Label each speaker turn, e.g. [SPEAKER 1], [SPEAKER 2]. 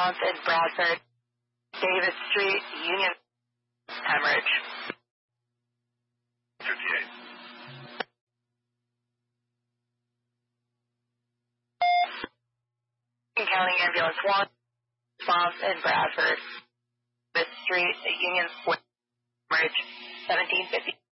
[SPEAKER 1] response in Bradford, Davis Street, Union, hemorrhage.
[SPEAKER 2] 58.
[SPEAKER 1] County Ambulance 1, response in Bradford, Davis Street, Union, hemorrhage, 1750.